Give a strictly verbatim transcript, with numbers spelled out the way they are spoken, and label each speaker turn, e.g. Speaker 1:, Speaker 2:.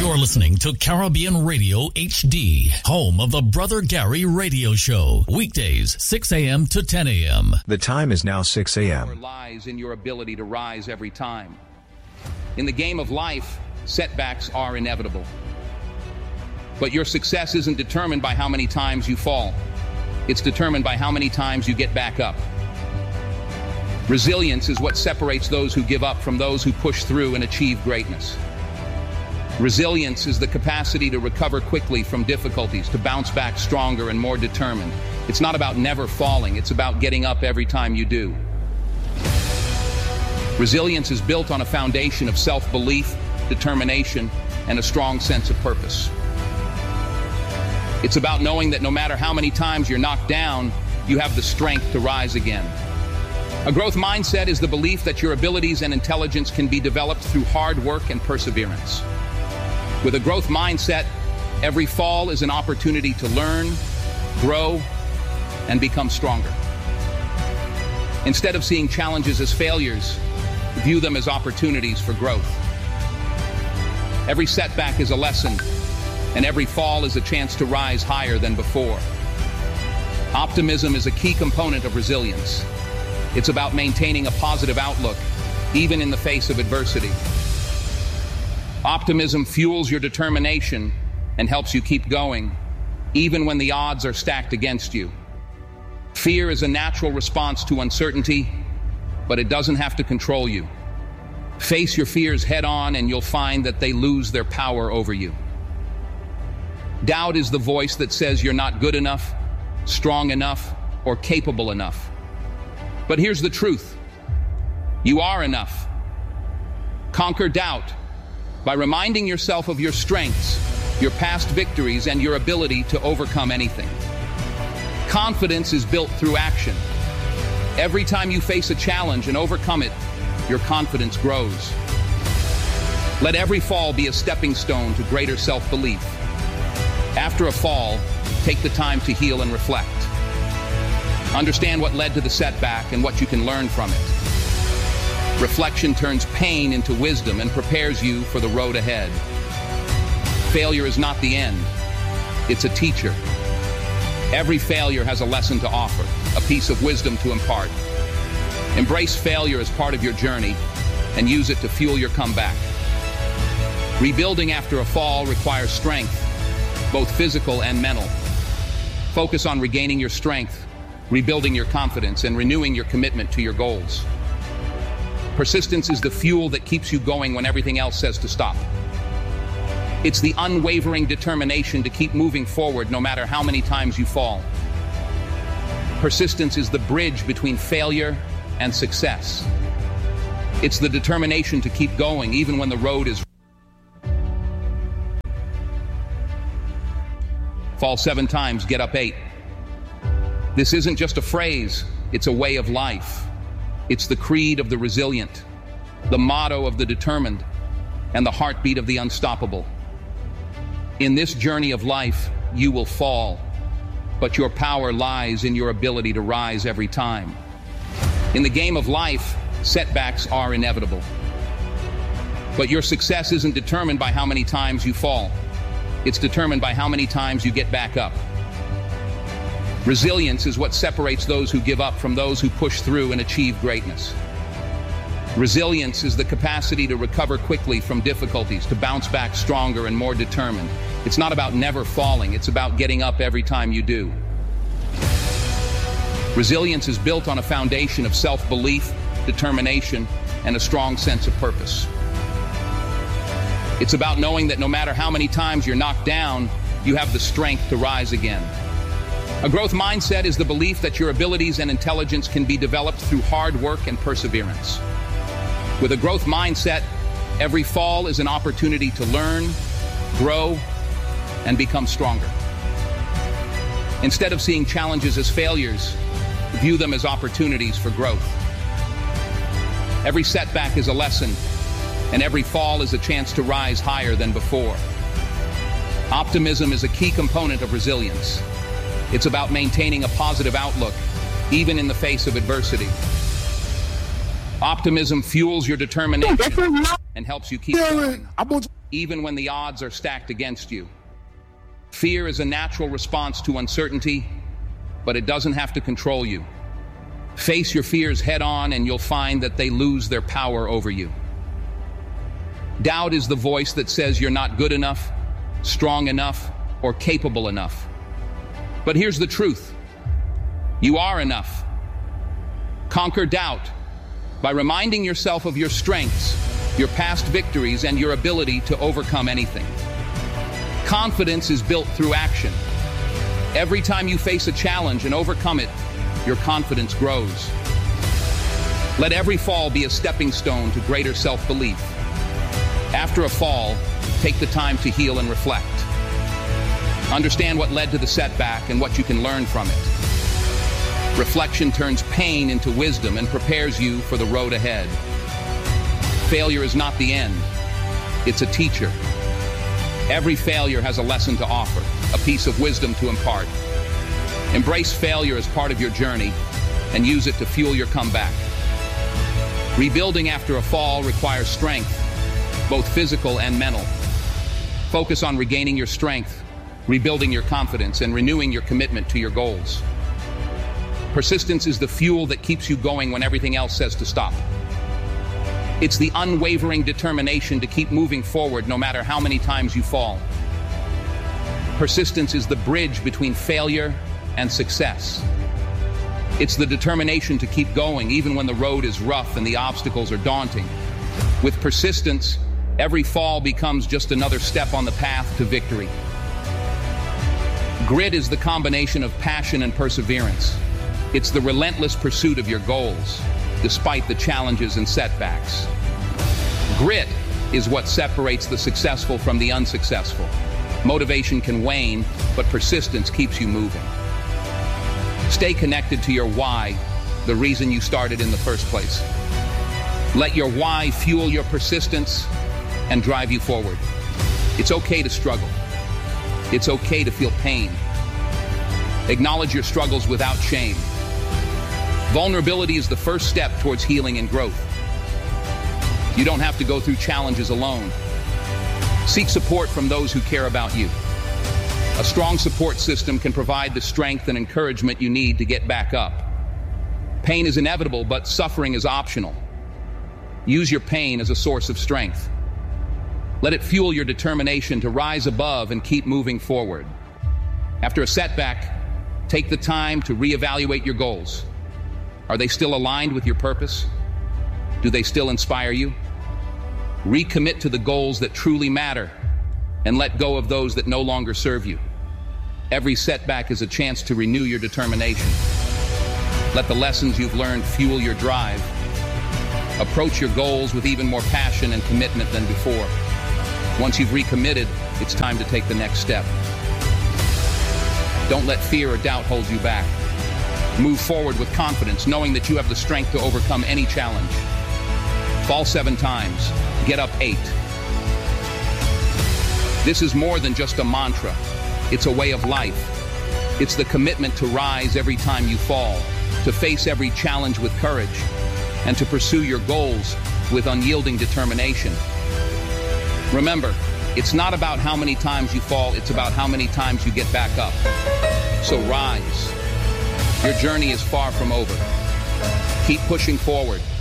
Speaker 1: You're listening to Caribbean Radio H D, home of the Brother Gary Radio Show. Weekdays, six a.m. to ten a.m.
Speaker 2: The time is now six a.m.
Speaker 3: Power lies in your ability to rise every time. In the game of life, setbacks are inevitable. But your success isn't determined by how many times you fall. It's determined by how many times you get back up. Resilience is what separates those who give up from those who push through and achieve greatness. Resilience is the capacity to recover quickly from difficulties, to bounce back stronger and more determined. It's not about never falling, it's about getting up every time you do. Resilience is built on a foundation of self-belief, determination, and a strong sense of purpose. It's about knowing that no matter how many times you're knocked down, you have the strength to rise again. A growth mindset is the belief that your abilities and intelligence can be developed through hard work and perseverance. With a growth mindset, every fall is an opportunity to learn, grow, and become stronger. Instead of seeing challenges as failures, view them as opportunities for growth. Every setback is a lesson, and every fall is a chance to rise higher than before. Optimism is a key component of resilience. It's about maintaining a positive outlook, even in the face of adversity. Optimism fuels your determination and helps you keep going, even when the odds are stacked against you. Fear is a natural response to uncertainty, but it doesn't have to control you. Face your fears head on and you'll find that they lose their power over you. Doubt is the voice that says you're not good enough, strong enough, or capable enough. But here's the truth. You are enough. Conquer doubt by reminding yourself of your strengths, your past victories, and your ability to overcome anything. Confidence is built through action. Every time you face a challenge and overcome it, your confidence grows. Let every fall be a stepping stone to greater self-belief. After a fall, take the time to heal and reflect. Understand what led to the setback and what you can learn from it. Reflection turns pain into wisdom and prepares you for the road ahead. Failure is not the end. It's a teacher. Every failure has a lesson to offer, a piece of wisdom to impart. Embrace failure as part of your journey and use it to fuel your comeback. Rebuilding after a fall requires strength, both physical and mental. Focus on regaining your strength, rebuilding your confidence, and renewing your commitment to your goals. Persistence is the fuel that keeps you going when everything else says to stop. It's the unwavering determination to keep moving forward no matter how many times you fall. Persistence is the bridge between failure and success. It's the determination to keep going even when the road is. Fall seven times, get up eight. This isn't just a phrase, it's a way of life. It's the creed of the resilient, the motto of the determined, and the heartbeat of the unstoppable. In this journey of life, you will fall, but your power lies in your ability to rise every time. In the game of life, setbacks are inevitable. But your success isn't determined by how many times you fall. It's determined by how many times you get back up. Resilience is what separates those who give up from those who push through and achieve greatness. Resilience is the capacity to recover quickly from difficulties, to bounce back stronger and more determined. It's not about never falling, it's about getting up every time you do. Resilience is built on a foundation of self-belief, determination, and a strong sense of purpose. It's about knowing that no matter how many times you're knocked down, you have the strength to rise again. A growth mindset is the belief that your abilities and intelligence can be developed through hard work and perseverance. With a growth mindset, every fall is an opportunity to learn, grow, and become stronger. Instead of seeing challenges as failures, view them as opportunities for growth. Every setback is a lesson, and every fall is a chance to rise higher than before. Optimism is a key component of resilience. It's about maintaining a positive outlook, even in the face of adversity. Optimism fuels your determination. and helps you keep going, even when the odds are stacked against you. Fear is a natural response to uncertainty, but it doesn't have to control you. Face your fears head on and you'll find that they lose their power over you. Doubt is the voice that says you're not good enough, strong enough, or capable enough. But here's the truth. You are enough. Conquer doubt by reminding yourself of your strengths, your past victories, and your ability to overcome anything. Confidence is built through action. Every time you face a challenge and overcome it, your confidence grows. Let every fall be a stepping stone to greater self-belief. After a fall, take the time to heal and reflect. Understand what led to the setback and what you can learn from it. Reflection turns pain into wisdom and prepares you for the road ahead. Failure is not the end. It's a teacher. Every failure has a lesson to offer, a piece of wisdom to impart. Embrace failure as part of your journey and use it to fuel your comeback. Rebuilding after a fall requires strength, both physical and mental. Focus on regaining your strength, rebuilding your confidence, and renewing your commitment to your goals. Persistence is the fuel that keeps you going when everything else says to stop. It's the unwavering determination to keep moving forward no matter how many times you fall. Persistence is the bridge between failure and success. It's the determination to keep going even when the road is rough and the obstacles are daunting. With persistence, every fall becomes just another step on the path to victory. Grit is the combination of passion and perseverance. It's the relentless pursuit of your goals, despite the challenges and setbacks. Grit is what separates the successful from the unsuccessful. Motivation can wane, but persistence keeps you moving. Stay connected to your why, the reason you started in the first place. Let your why fuel your persistence and drive you forward. It's okay to struggle. It's okay to feel pain. Acknowledge your struggles without shame. Vulnerability is the first step towards healing and growth. You don't have to go through challenges alone. Seek support from those who care about you. A strong support system can provide the strength and encouragement you need to get back up. Pain is inevitable, but suffering is optional. Use your pain as a source of strength. Let it fuel your determination to rise above and keep moving forward. After a setback, take the time to reevaluate your goals. Are they still aligned with your purpose? Do they still inspire you? Recommit to the goals that truly matter and let go of those that no longer serve you. Every setback is a chance to renew your determination. Let the lessons you've learned fuel your drive. Approach your goals with even more passion and commitment than before. Once you've recommitted, it's time to take the next step. Don't let fear or doubt hold you back. Move forward with confidence, knowing that you have the strength to overcome any challenge. Fall seven times, get up eight. This is more than just a mantra. It's a way of life. It's the commitment to rise every time you fall, to face every challenge with courage, and to pursue your goals with unyielding determination. Remember, it's not about how many times you fall, it's about how many times you get back up. So rise. Your journey is far from over. Keep pushing forward.